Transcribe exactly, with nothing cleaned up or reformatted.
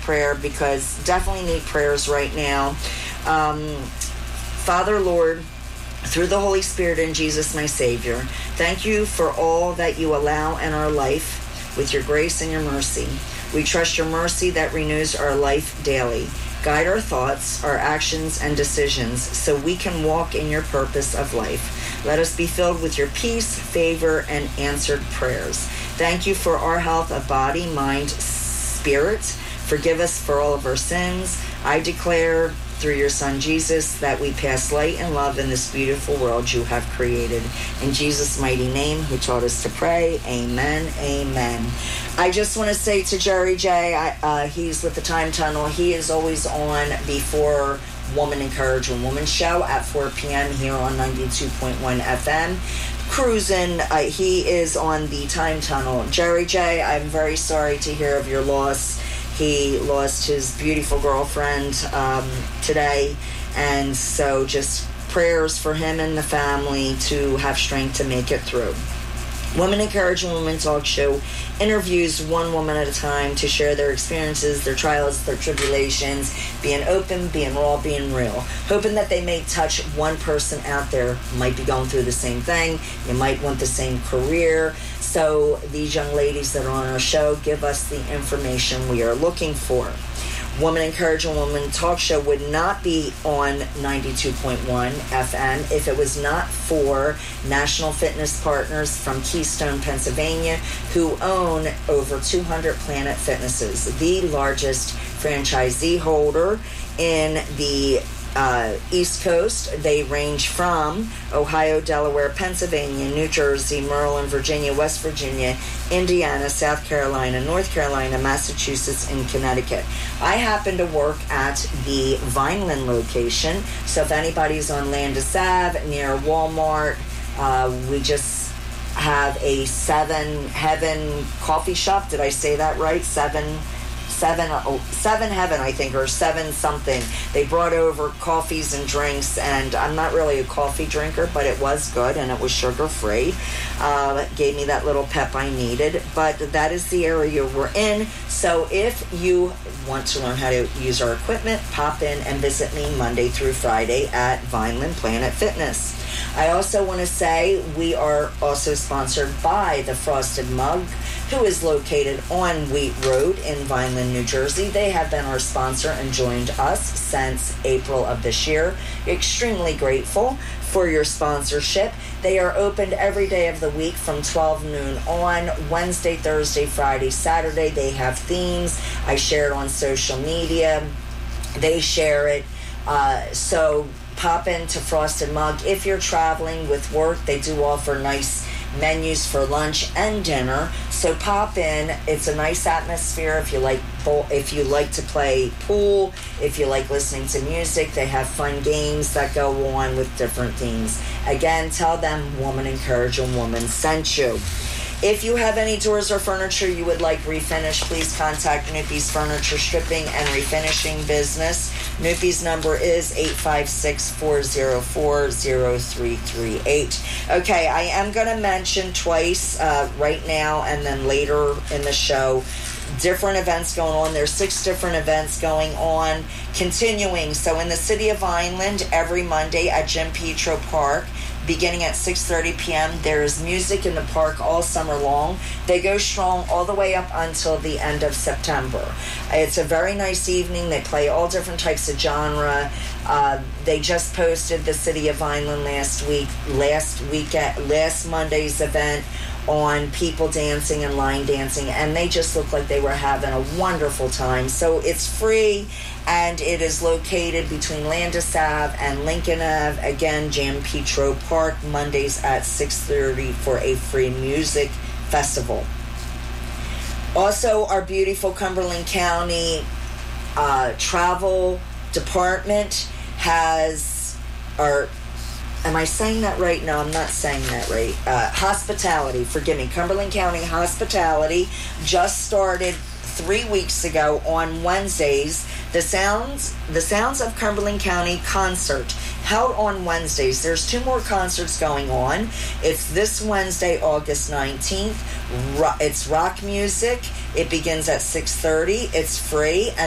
prayer because definitely need prayers right now. Um, Father, Lord, through the Holy Spirit and Jesus, my Savior, thank you for all that you allow in our life with your grace and your mercy. We trust your mercy that renews our life daily. Guide our thoughts, our actions, and decisions so we can walk in your purpose of life. Let us be filled with your peace, favor, and answered prayers. Thank you for our health of body, mind, spirit. Forgive us for all of our sins. I declare through your Son Jesus that we pass light and love in this beautiful world you have created. In Jesus' mighty name, who taught us to pray, amen, amen. I just want to say to Jerry J, I, uh, he's with the Time Tunnel. He is always on before Woman Encouraging Woman show at four p.m. here on ninety-two point one F M. Cruising, uh, he is on the Time Tunnel. Jerry J, I'm very sorry to hear of your loss. He lost his beautiful girlfriend um, today, and so just prayers for him and the family to have strength to make it through. Women Encouraging Women Talk Show interviews one woman at a time to share their experiences, their trials, their tribulations, being open, being raw, being real. Hoping that they may touch one person out there. Might be going through the same thing. You might want the same career. So these young ladies that are on our show give us the information we are looking for. Woman Encouraging Woman Talk Show would not be on ninety-two point one F M if it was not for National Fitness Partners from Keystone, Pennsylvania, who own over two hundred Planet Fitnesses, the largest franchisee holder in the uh, East Coast. They range from Ohio, Delaware, Pennsylvania, New Jersey, Maryland, Virginia, West Virginia, Indiana, South Carolina, North Carolina, Massachusetts, and Connecticut. I happen to work at the Vineland location, so if anybody's on Landis Avenue near Walmart, uh, we just have a Seven Heaven coffee shop. Did I say that right? Seven Seven, oh, seven Heaven, I think, or Seven something. They brought over coffees and drinks, and I'm not really a coffee drinker, but it was good, and it was sugar-free. Uh, it gave me that little pep I needed, but that is the area we're in. So if you want to learn how to use our equipment, pop in and visit me Monday through Friday at Vineland Planet Fitness. I also want to say we are also sponsored by the Frosted Mug, who is located on Wheat Road in Vineland, New Jersey. They have been our sponsor and joined us since April of this year. Extremely grateful for your sponsorship. They are opened every day of the week from twelve noon on, Wednesday, Thursday, Friday, Saturday. They have themes. I share it on social media. They share it. Uh, so pop into Frosted Mug. If you're traveling with work, they do offer nice menus for lunch and dinner. So pop in. It's a nice atmosphere if you like if you like to play pool, if you like listening to music. They have fun games that go on with different themes. Again, tell them Woman Encouraging Woman sent you. If you have any doors or furniture you would like refinished, please contact Noopy's Furniture Stripping and Refinishing Business. Noopy's number is eight five six, four zero four, zero three three eight. Okay, I am going to mention twice uh, right now and then later in the show different events going on. There's six different events going on, continuing. So in the city of Vineland, every Monday at Jim Petro Park, beginning at six thirty p.m. There is music in the park all summer long. They go strong all the way up until the end of September. It's a very nice evening. They play all different types of genre. Uh, they just posted the city of Vineland last week, last weekend, last Monday's event on people dancing and line dancing, and they just looked like they were having a wonderful time. So it's free, and it is located between Landis Ave and Lincoln Ave. Again, Jim Petro Park, Mondays at six thirty for a free music festival. Also, our beautiful Cumberland County uh, travel department has our Am I saying that right? No, I'm not saying that right. Uh, hospitality, forgive me. Cumberland County Hospitality just started three weeks ago on Wednesdays. The Sounds, the Sounds of Cumberland County concert held on Wednesdays. There's two more concerts going on. It's this Wednesday, August nineteenth. It's rock music. It begins at six thirty. It's free. And